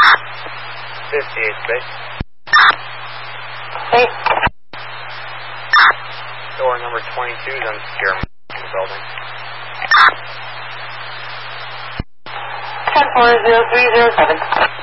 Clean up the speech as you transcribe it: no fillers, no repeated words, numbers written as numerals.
58 space. Hey. Door number 22 is unsecure in the building. 10-4-0307.